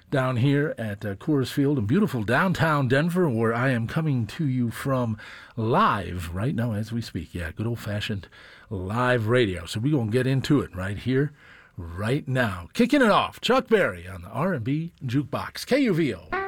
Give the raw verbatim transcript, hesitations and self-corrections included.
down here at uh, Coors Field in beautiful downtown Denver, where I am coming to you from live right now as we speak. Yeah, good old-fashioned live radio. So we're going to get into it right here, right now. Kicking it off, Chuck Berry on the R and B Jukebox, K U V O.